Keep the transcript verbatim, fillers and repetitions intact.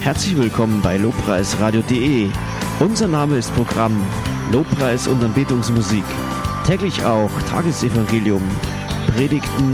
Herzlich willkommen bei lobpreisradio punkt de. Unser Name ist Programm Lobpreis und Anbetungsmusik. Täglich auch Tagesevangelium, Predigten